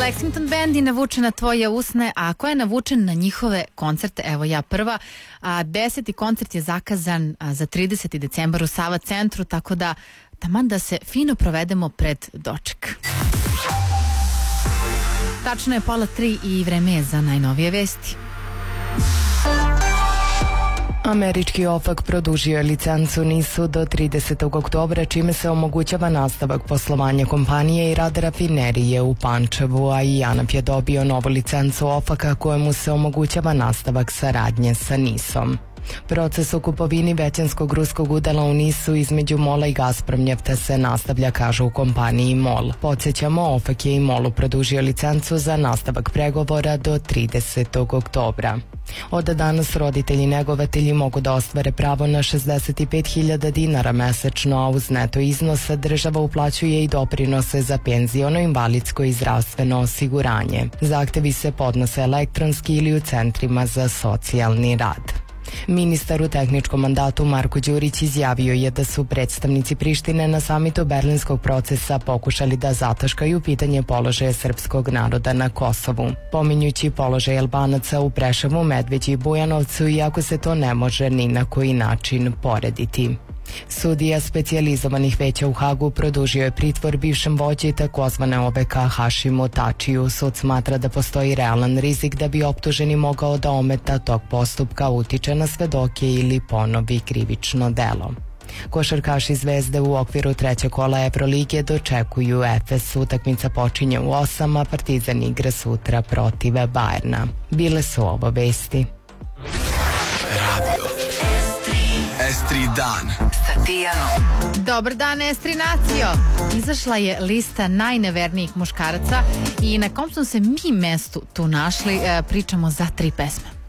Lexington Band i Navučen na tvoje usne, a ko je navučen na njihove koncerte? Evo ja prva. 10. koncert je zakazan za 30. decembar u Sava centru, tako da taman da se fino provedemo pred doček. Tačno je 2:30 i vreme je za najnovije vesti. Američki OFAC produžio je licencu NIS-u do 30. oktobra, čime se omogućava nastavak poslovanja kompanije i rad rafinerije u Pančevu, a i JANAF je dobio novu licencu OFAC-a kojemu se omogućava nastavak saradnje sa NIS-om. Proces o kupovini većinskog ruskog udela u NIS-u između MOL-a i Gazpromnjefta se nastavlja, kažu u kompaniji MOL. Podsjećamo, OFAC je i MOL-u produžio licencu za nastavak pregovora do 30. oktobra. Od danas roditelji negovatelji mogu da ostvare pravo na 65.000 dinara mesečno, a uz neto iznosa država uplaćuje i doprinose za penziono, invalidsko i zdravstveno osiguranje. Zahtevi se podnose elektronski ili u centrima za socijalni rad. Ministar u tehničkom mandatu Marko Đurić izjavio je da su predstavnici Prištine na samitu berlinskog procesa pokušali da zataškaju pitanje položaja srpskog naroda na Kosovu, pominjući položaj Albanaca u Preševu, Medveđi i Bujanovcu, iako se to ne može ni na koji način porediti. Sudija specijalizovanih veća u Hagu produžio je pritvor bivšem vođi takozvane OVK Hašimu Tačiju. Sud smatra da postoji realan rizik da bi optuženi mogao da ometa tok postupka, utiče na svedoke ili ponovi krivično delo. Košarkaši Zvezde u okviru trećeg kola Evrolige dočekuju Efes. Utakmica počinje u 8, a Partizan igra sutra protiv Bajerna. Bile su ovo vesti. Radio S3 dan sa Tijanom. Dobar dan, S3 nacijo. Izašla je lista najnevernijih muškaraca i na kom smo se mi mestu tu našli, pričamo za 3 pesme.